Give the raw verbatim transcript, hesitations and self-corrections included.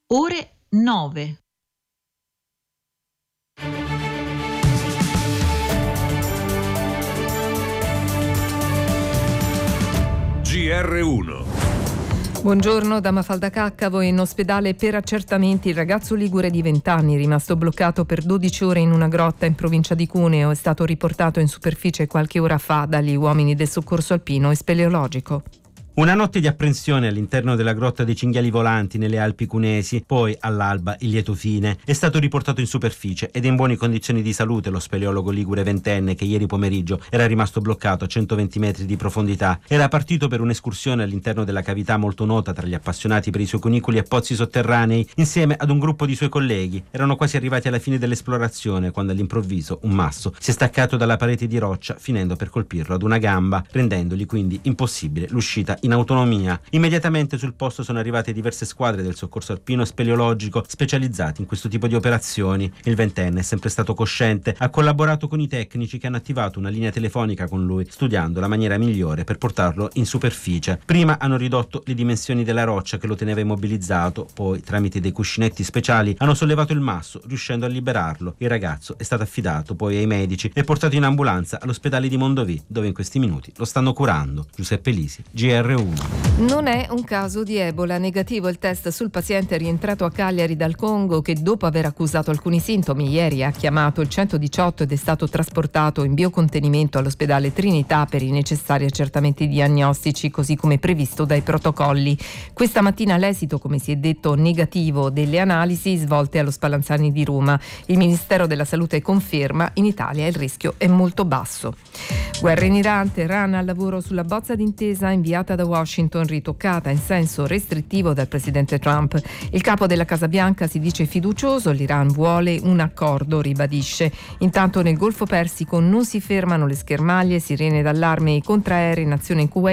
ore nove. G R uno. Buongiorno da Mafalda Caccavo. In ospedale per accertamenti il ragazzo ligure di venti anni, rimasto bloccato per dodici ore in una grotta in provincia di Cuneo, è stato riportato in superficie qualche ora fa dagli uomini del soccorso alpino e speleologico. Una notte di apprensione all'interno della grotta dei Cinghiali Volanti nelle Alpi cunesi, poi all'alba il lieto fine. È stato riportato in superficie ed è in buone condizioni di salute lo speleologo ligure ventenne che ieri pomeriggio era rimasto bloccato a centoventi metri di profondità. Era partito per un'escursione all'interno della cavità molto nota tra gli appassionati per i suoi cunicoli e pozzi sotterranei insieme ad un gruppo di suoi colleghi. Erano quasi arrivati alla fine dell'esplorazione quando all'improvviso un masso si è staccato dalla parete di roccia finendo per colpirlo ad una gamba, rendendogli quindi impossibile l'uscita in autonomia. Immediatamente sul posto sono arrivate diverse squadre del soccorso alpino e speleologico specializzati in questo tipo di operazioni. Il ventenne è sempre stato cosciente, ha collaborato con i tecnici che hanno attivato una linea telefonica con lui, studiando la maniera migliore per portarlo in superficie. Prima hanno ridotto le dimensioni della roccia che lo teneva immobilizzato, poi tramite dei cuscinetti speciali hanno sollevato il masso, riuscendo a liberarlo. Il ragazzo è stato affidato poi ai medici e portato in ambulanza all'ospedale di Mondovì, dove in questi minuti lo stanno curando. Giuseppe Lisi, G R uno. Non è un caso di Ebola. Negativo il test sul paziente rientrato a Cagliari dal Congo che, dopo aver accusato alcuni sintomi, ieri ha chiamato il centodiciotto ed è stato trasportato in biocontenimento all'ospedale Trinità per i necessari accertamenti diagnostici, così come previsto dai protocolli. Questa mattina l'esito, come si è detto, negativo delle analisi svolte allo Spallanzani di Roma. Il Ministero della Salute conferma: in Italia il rischio è molto basso. Guerra in Iran, Teheran al lavoro sulla bozza d'intesa inviata da Washington, ritoccata in senso restrittivo dal presidente Trump. Il capo della Casa Bianca si dice fiducioso, l'Iran vuole un accordo, ribadisce. Intanto nel Golfo Persico non si fermano le schermaglie, sirene d'allarme e contraerei in azione in Kuwait